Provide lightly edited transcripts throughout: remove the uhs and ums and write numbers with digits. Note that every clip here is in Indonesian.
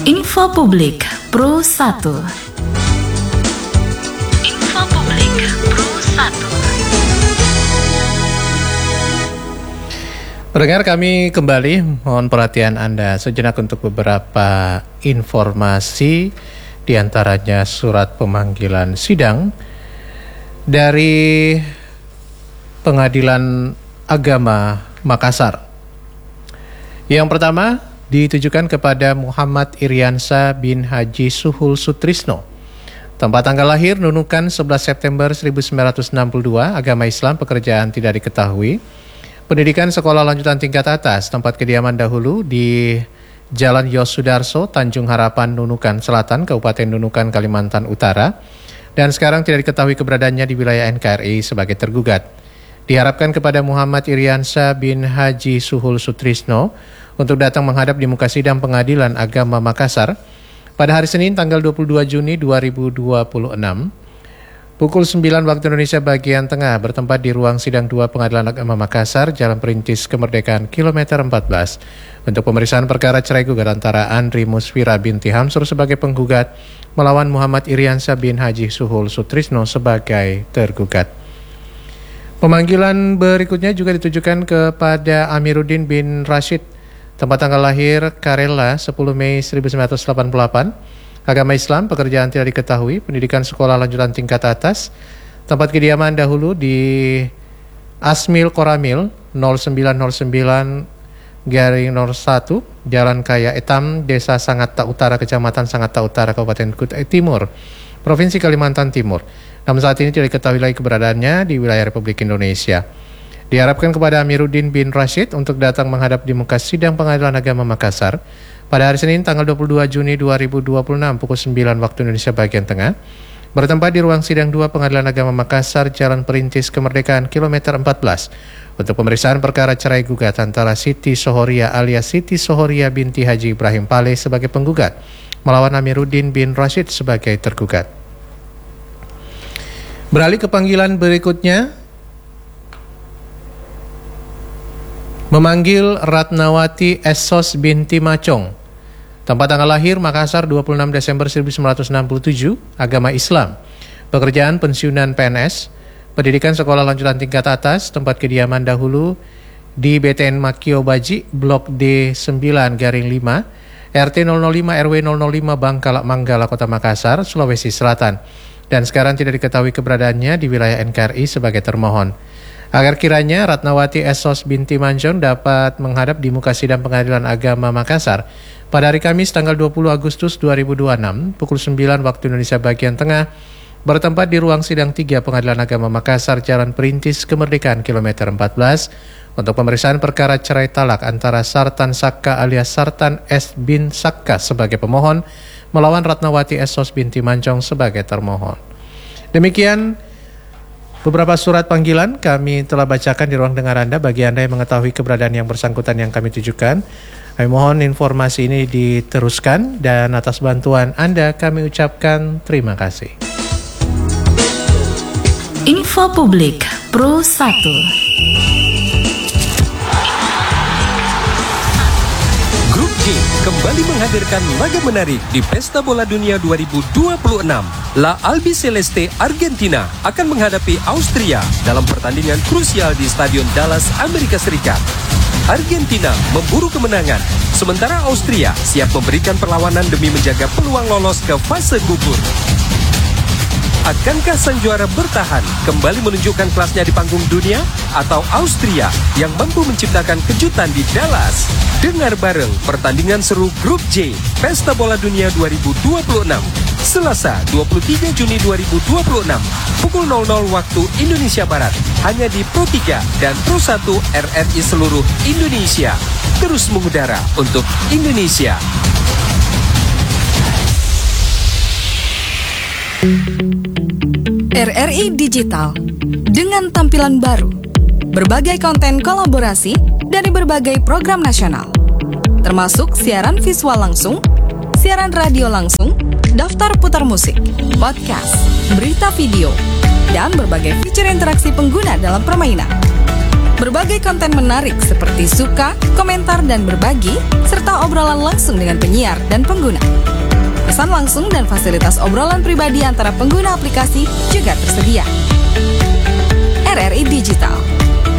Info Publik Pro 1. Info Publik Pro 1. Pendengar, kami kembali mohon perhatian Anda sejenak untuk beberapa informasi, diantaranya surat pemanggilan sidang dari Pengadilan Agama Makassar. Yang pertama ditujukan kepada Muhammad Iriansyah bin Haji Suhul Sutrisno. Tempat tanggal lahir Nunukan 11 September 1962, agama Islam, pekerjaan tidak diketahui. Pendidikan sekolah lanjutan tingkat atas, tempat kediaman dahulu di Jalan Yos Sudarso, Tanjung Harapan, Nunukan Selatan, Kabupaten Nunukan, Kalimantan Utara. Dan sekarang tidak diketahui keberadaannya di wilayah NKRI sebagai tergugat. Diharapkan kepada Muhammad Iriansyah bin Haji Suhul Sutrisno untuk datang menghadap di muka sidang Pengadilan Agama Makassar pada hari Senin tanggal 22 Juni 2026 pukul 9 waktu Indonesia bagian tengah, bertempat di ruang sidang 2 Pengadilan Agama Makassar, Jalan Perintis Kemerdekaan kilometer 14 untuk pemeriksaan perkara cerai gugat antara Andri Musfira binti Hamsur sebagai penggugat melawan Muhammad Iriansyah bin Haji Suhul Sutrisno sebagai tergugat. Pemanggilan berikutnya juga ditujukan kepada Amiruddin bin Rashid, tempat tanggal lahir Karela 10 Mei 1988, agama Islam, pekerjaan tidak diketahui, pendidikan sekolah lanjutan tingkat atas, tempat kediaman dahulu di Asmil Koramil 0909-01, Jalan Kaya Etam, Desa Sangatta Utara, Kecamatan Sangatta Utara, Kabupaten Kutai Timur, Provinsi Kalimantan Timur. Namun saat ini tidak diketahui lagi keberadaannya di wilayah Republik Indonesia. Diharapkan kepada Amiruddin bin Rashid untuk datang menghadap di muka sidang Pengadilan Agama Makassar pada hari Senin tanggal 22 Juni 2026 pukul 9 waktu Indonesia bagian tengah, bertempat di ruang sidang 2 Pengadilan Agama Makassar, Jalan Perintis Kemerdekaan kilometer 14 untuk pemeriksaan perkara cerai gugat antara Siti Sohoria alias Siti Sohoria binti Haji Ibrahim Paleh sebagai penggugat melawan Amiruddin bin Rashid sebagai tergugat. Beralih ke panggilan berikutnya, memanggil Ratnawati Essos binti Macong, tempat tanggal lahir Makassar 26 Desember 1967, agama Islam, pekerjaan pensiunan PNS, pendidikan sekolah lanjutan tingkat atas, tempat kediaman dahulu di BTN Makio Baji, Blok D9-5, RT 005 RW 005 Bangkalak Manggala, Kota Makassar, Sulawesi Selatan. Dan sekarang tidak diketahui keberadaannya di wilayah NKRI sebagai termohon. Agar kiranya Ratnawati Essos binti Macong dapat menghadap di muka sidang Pengadilan Agama Makassar pada hari Kamis tanggal 20 Agustus 2026 pukul 9 waktu Indonesia bagian tengah, bertempat di ruang sidang 3 Pengadilan Agama Makassar, Jalan Perintis Kemerdekaan kilometer 14 untuk pemeriksaan perkara cerai talak antara Sartan Sakka alias Sartan S bin Sakka sebagai pemohon melawan Ratnawati Essos binti Macong sebagai termohon. Demikian beberapa surat panggilan kami telah bacakan di ruang dengar Anda. Bagi Anda yang mengetahui keberadaan yang bersangkutan yang kami tujukan, kami mohon informasi ini diteruskan, dan atas bantuan Anda kami ucapkan terima kasih. Info Publik Pro 1. Grup G kembali menghadirkan laga menarik di Pesta Bola Dunia 2026. La Albiceleste Argentina akan menghadapi Austria dalam pertandingan krusial di Stadion Dallas, Amerika Serikat. Argentina memburu kemenangan, sementara Austria siap memberikan perlawanan demi menjaga peluang lolos ke fase gugur. Akankah sang juara bertahan kembali menunjukkan kelasnya di panggung dunia, atau Austria yang mampu menciptakan kejutan di Dallas? Dengar bareng pertandingan seru Grup J Pesta Bola Dunia 2026 Selasa 23 Juni 2026 pukul 00 waktu Indonesia Barat, hanya di Pro 3 dan Pro 1 RRI seluruh Indonesia. Terus mengudara untuk Indonesia. RRI Digital dengan tampilan baru, berbagai konten kolaborasi dari berbagai program nasional, termasuk siaran visual langsung, siaran radio langsung, daftar putar musik, podcast, berita video, dan berbagai fitur interaksi pengguna dalam permainan. Berbagai konten menarik seperti suka, komentar, dan berbagi, serta obrolan langsung dengan penyiar dan pengguna. Pesan langsung dan fasilitas obrolan pribadi antara pengguna aplikasi juga tersedia. RRI Digital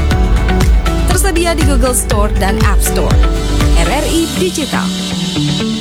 tersedia di Google Store dan App Store. RRI Digital.